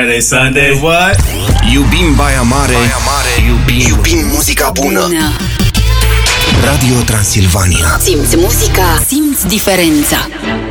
Sunday, what? Iubim Baia Mare, iubim muzica bună. Radio Transilvania. Simți muzica, simți diferența.